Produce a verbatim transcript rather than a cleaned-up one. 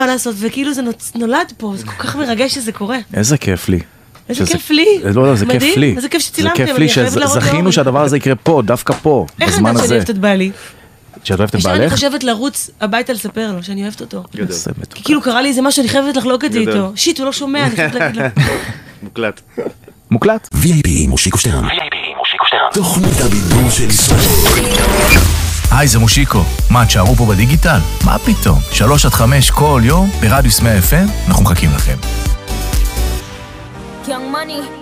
מה לעשות, וכאילו זה נולד פה, זה כל כך מרגש שזה קורה. איזה כיף לי. איזה כיף לי. לא, לא, זה כיף לי. איזה כיף שצילמתם, זה כיף לי שזכינו שהדבר הזה יקרה פה, דווקא פה, בזמן הזה. איך אני יודעת שאני אוהבת את בעלי? שאת אוהבת את בעלך? אני חושבת לרוץ הביתה לספר לו שאני אוהבת אותו. גדול. כי כאילו קרה לי איזה משהו, אני חייבת לחלוק את זה איתו. שיט, הוא לא שומע, אני חייבת להגיד לו. מוקלט. מוקלט? וי איי פי עם מושיקו שטרן. וי איי פי עם מושיקו שטרן. תוכנית הבידור של ישראל. היי, זה מושיקו. מה, תשארו פה בדיגיטל? מה פתאום? שלוש עד חמש כל יום ברדיוס מאה אף אם, אנחנו מחכים לכם. Young Money